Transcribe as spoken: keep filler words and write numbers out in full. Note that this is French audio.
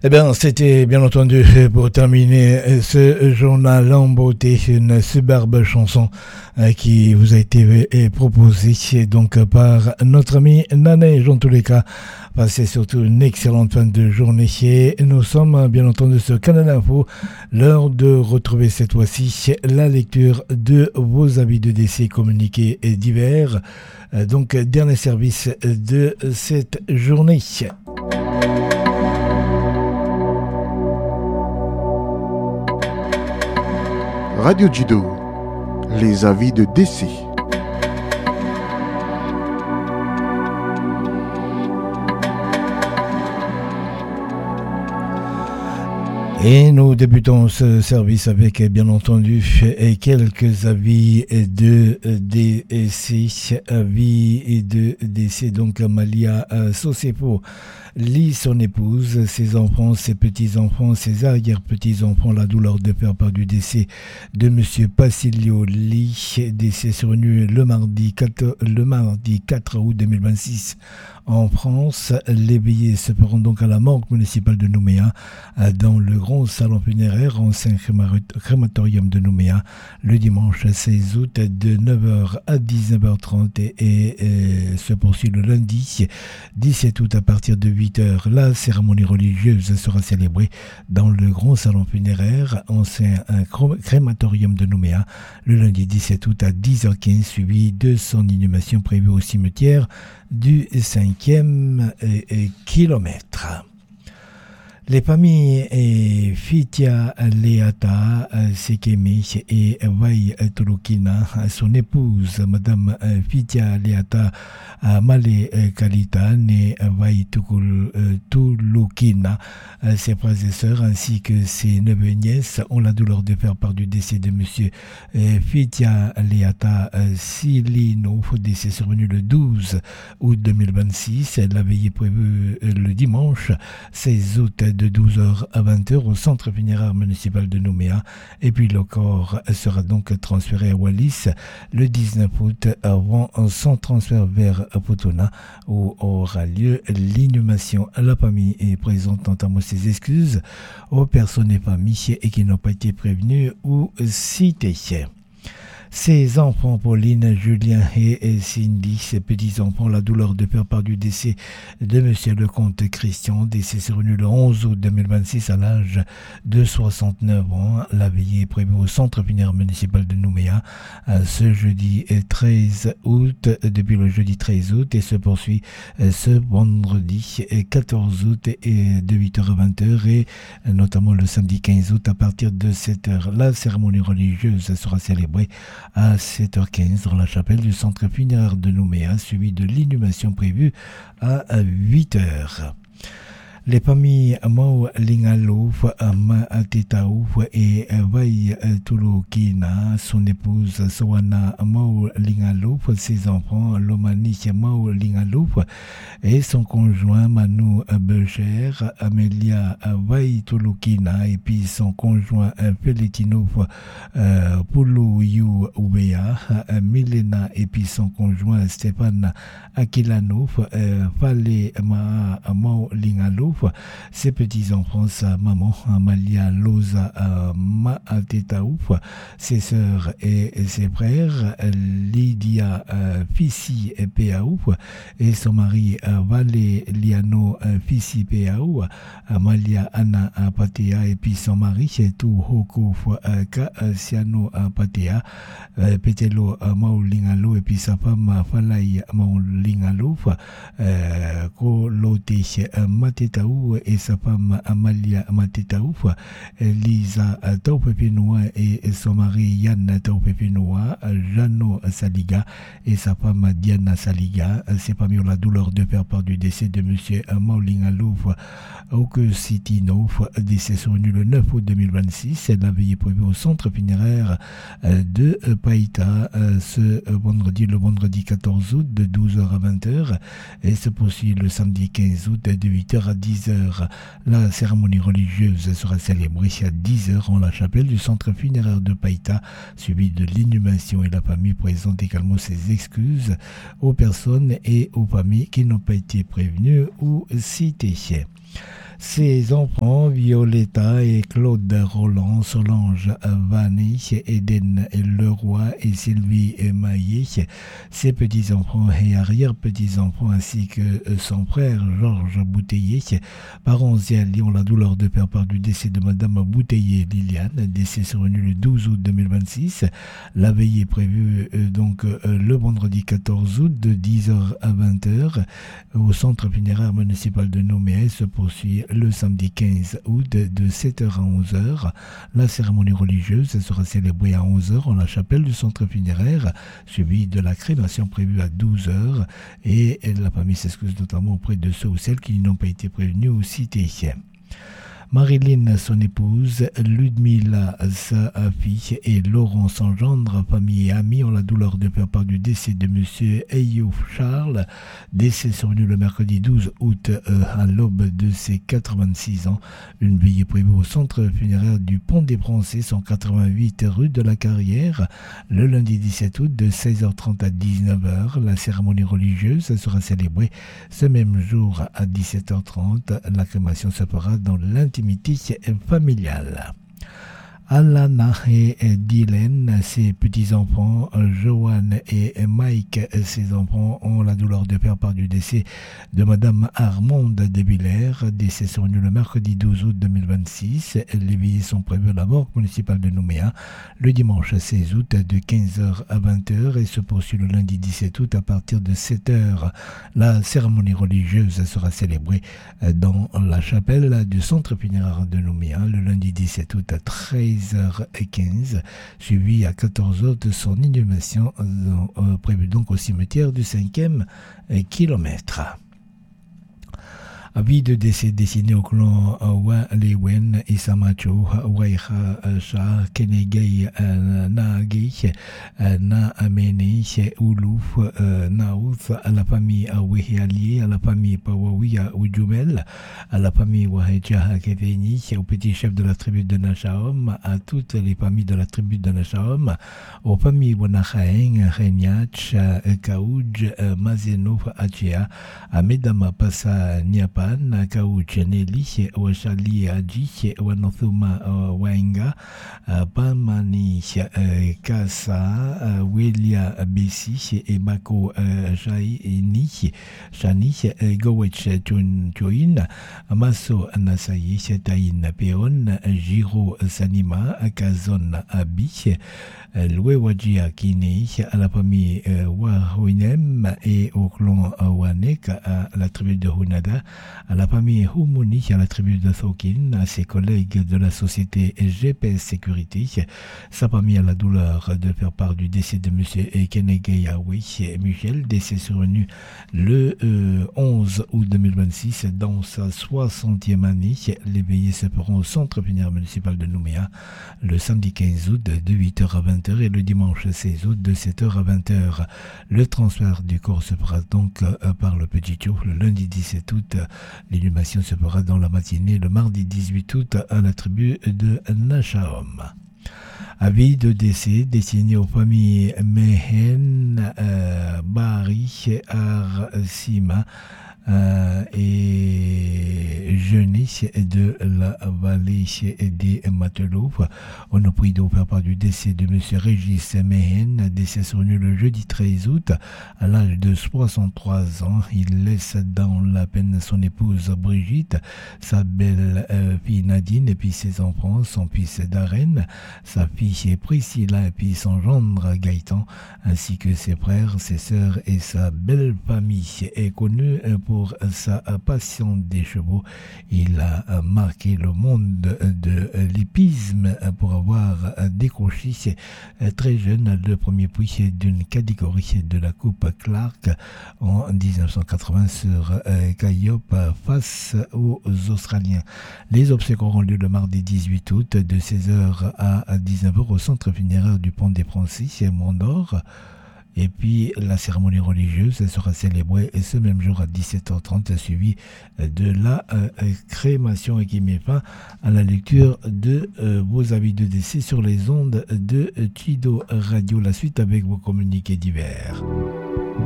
Eh bien, c'était bien entendu pour terminer ce journal en beauté, une superbe chanson qui vous a été proposée donc par notre ami Nanej. En tous les cas, passez surtout une excellente fin de journée. Et nous sommes bien entendu sur Canal Info, l'heure de retrouver cette fois-ci la lecture de vos avis de décès communiqués divers. Donc, dernier service de cette journée. Radio Judo, les avis de décès. Et nous débutons ce service avec, bien entendu, quelques avis de décès. Avis de décès, donc Amalia Sosepo lit son épouse, ses enfants, ses petits-enfants, ses arrière-petits-enfants, la douleur de père par du décès de Monsieur Passilio Lee, décès survenu le mardi quatre, le mardi quatre août deux mille vingt-six en France. Les billets se feront donc à la morgue municipale de Nouméa, dans le grand salon funéraire ancien crématorium de Nouméa, le dimanche seize août de neuf heures à dix-neuf heures trente et, et, et se poursuit le lundi dix-sept août à partir de huit heures. La cérémonie religieuse sera célébrée dans le grand salon funéraire ancien crématorium de Nouméa le lundi dix-sept août à dix heures quinze, suivi de son inhumation prévue au cimetière du cinquième kilomètre. Les familles et Fitia Leata Sekeme et Vai Tulukina, son épouse, Madame Fitia Leata Male Kalita, née Vai Tulukina, ses frères et sœurs ainsi que ses neveux et nièces ont la douleur de faire part du décès de Monsieur Fitia Leata Silino, décès survenu le douze août deux mille vingt-six. La veillée prévue le dimanche seize août de douze heures à vingt heures au centre funéraire municipal de Nouméa, et puis le corps sera donc transféré à Wallis le dix-neuf août avant son transfert vers Potona où aura lieu l'inhumation. La famille est présente entame ses excuses aux personnes et familles et qui n'ont pas été prévenues ou citées. Ses enfants, Pauline, Julien et Cindy, ses petits-enfants, la douleur de faire part du décès de Monsieur le comte Christian, décès survenu le onze août deux mille vingt-six à l'âge de soixante-neuf ans. La veillée est prévue au centre funéraire municipal de Nouméa ce jeudi treize août, depuis le jeudi treize août, et se poursuit ce vendredi quatorze août et de huit heures à vingt heures, et notamment le samedi quinze août à partir de sept heures. La cérémonie religieuse sera célébrée à sept heures quinze dans la chapelle du centre funéraire de Nouméa, suivi de l'inhumation prévue à huit heures. Les familles Mau Lingalo, Ma Tetao et Vai Tulukina, son épouse Sowana Mau Lingalo, ses enfants Lomani Mau Lingalo et son conjoint Manu Becher, Amelia Vai Tulukina et puis son conjoint Feletino euh, Puluyu Ubea, Milena et puis son conjoint Stéphane Aquilano, euh, Fale Ma Mau Lingalo, ses petits-enfants, sa maman, Amalia Loza euh, Maatetaouf, ses sœurs et, et ses frères, Lydia euh, Fissi Peaouf, et son mari euh, Valé Liano euh, Fissi Peaou, Amalia Anna euh, Patea, et puis son mari, Chetou Hoko euh, Siano euh, Patea, euh, Petelo euh, Maulingalo, et puis sa femme Falai Maulingalo, euh, Kolote euh, Mateta et sa femme Amalia Matetaouf, Lisa Taupepinoa et son mari Yann Taupepinoa, Jano Saliga et sa femme Diana Saliga. Ces familles ont la douleur de faire part du décès de Monsieur Maulingalouf Okesitino, décès survenu le neuf août deux mille vingt-six. La veillée prévue au centre funéraire de Païta ce vendredi, le vendredi quatorze août de douze heures à vingt heures, et se poursuit le samedi quinze août de huit heures à dix heures. La cérémonie religieuse sera célébrée à dix heures en la chapelle du centre funéraire de Païta, suivi de l'inhumation, et la famille présente également ses excuses aux personnes et aux familles qui n'ont pas été prévenues ou citées. Ses enfants, Violetta et Claude Roland, Solange Vanné, Eden Leroy et Sylvie Maillet, ses petits-enfants et arrière-petits-enfants, ainsi que son frère Georges Bouteiller, parents et alliés ont la douleur de faire part du décès de Madame Bouteiller Liliane, décès survenu le douze août deux mille vingt-six. La veillée est prévue euh, donc euh, le vendredi quatorze août de dix heures à vingt heures au centre funéraire municipal de Nouméa. Se poursuit le samedi quinze août de sept heures à onze heures. La cérémonie religieuse sera célébrée à onze heures en la chapelle du centre funéraire, suivie de la crémation prévue à douze heures, et la famille s'excuse notamment auprès de ceux ou celles qui n'ont pas été prévenus ou cités. Marilyn, son épouse, Ludmila, sa fille, et Laurent, son gendre, famille et amis ont la douleur de faire part du décès de M. Ayouf Charles, décès survenu le mercredi douze août euh, à l'aube de ses quatre-vingt-six ans. Une veillée prévue au centre funéraire du Pont des Français, cent quatre-vingt-huit rue de la Carrière, le lundi dix-sept août de seize heures trente à dix-neuf heures. La cérémonie religieuse sera célébrée ce même jour à dix-sept heures trente. La crémation se fera dans l'intimité familiale. Alana et Dylan, ses petits-enfants, Joanne et Mike, ses enfants, ont la douleur de faire part du décès de Madame Armande de Villers, décès survenu le mercredi douze août deux mille vingt-six. Les veillées sont prévues à la morgue municipale de Nouméa le dimanche seize août de quinze heures à vingt heures et se poursuit le lundi dix-sept août à partir de sept heures. La cérémonie religieuse sera célébrée dans la chapelle du centre funéraire de Nouméa le lundi dix-sept août à treize heures quinze, suivi à quatorze heures de son inhumation euh, prévue donc au cimetière du cinquième kilomètre. Avis de décès destiné au clan Walewen, Isamacho, Waiha, Shah, Kenegay, Naagi, Naamene, Oulouf, Naouth, à la famille Wehiali, à la famille Pawawia Oujumel, à la famille Waheja Keveni, au petit chef de la tribu de Nachaom, à toutes les familles de la tribu de Nachaom, aux familles Wanachaeng, Renyach, Kaouj, Mazeno, Achia, à Medama Passa Niapa, Kauch Nelly, Washali Aji, Wanothuma Wainga, Pamani Kasa, Welia Bessi, et Bako Shaini, Shani, Gowech Chuin, Maso Nasayi, Taïn Peon, Giro Sanima, Kazon Abi, Louewajia Kine, à la famille Wahouinem et au clan Wanek, à la tribu de Hunada, à la famille Humuni, à la tribu de Thokin, à ses collègues de la société G P S Sécurité. Sa famille a la douleur de faire part du décès de M. Kenegeyawi Michel, décès survenu le euh, onze août deux mille vingt-six dans sa soixantième année. Les veillées se feront au centre funéraire municipal de Nouméa le samedi quinze août de huit heures à vingt heures et le dimanche seize août de sept heures à vingt heures. Le transfert du corps se fera donc euh, par le Petit Tour le lundi dix-sept août. L'inhumation se fera dans la matinée le mardi dix-huit août à la tribu de Nachaom. Avis de décès destiné aux familles Mehen, euh, Bari, Arsima euh, et Jeunesse de la vallée des Matelots. On a pris de faire part du décès de M. Régis Mehen, décès survenu le jeudi treize août à l'âge de soixante-trois ans. Il laisse dans la peine son épouse Brigitte, sa belle euh, fille Nadine et puis ses enfants, son fils Darren, sa fille Priscilla et puis son gendre Gaëtan, ainsi que ses frères, ses sœurs et sa belle famille. Est connu pour sa passion des chevaux. Il a marqué le monde de l'hippisme pour avoir décroché très jeune le premier prix d'une catégorie de la Coupe Clark en dix-neuf cent quatre-vingts sur Calliope face aux Australiens. Les obsèques auront lieu le mardi dix-huit août de seize heures à dix-neuf heures au centre funéraire du Pont des Français, Mont-d'Or. Et puis la cérémonie religieuse sera célébrée ce même jour à dix-sept heures trente, suivie de la euh, crémation et qui met fin à la lecture de euh, vos avis de décès sur les ondes de Chido Radio. La suite avec vos communiqués divers.